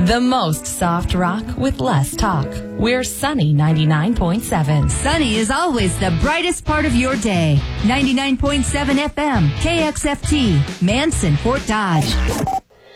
The most soft rock with less talk. We're Sunny 99.7. Sunny is always the brightest part of your day. 99.7 FM, KXFT, Manson, Fort Dodge.